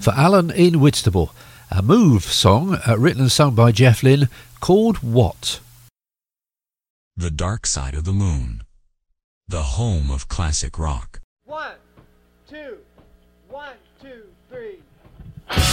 for Alan in Whitstable. A Move song written and sung by Jeff Lynne, called what? The Dark Side of the Moon, the home of classic rock. 1, 2, 1, 2, 3.